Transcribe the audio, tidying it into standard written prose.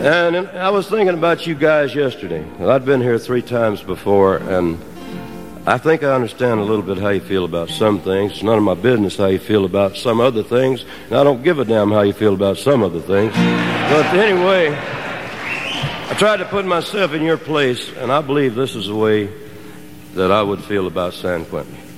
And I was thinking about you guys yesterday. I'd been here 3 times before, and I think I understand a little bit how you feel about some things. It's none of my business how you feel about some other things, and I don't give a damn how you feel about some other things. But anyway, I tried to put myself in your place, and I believe this is the way that I would feel about San Quentin.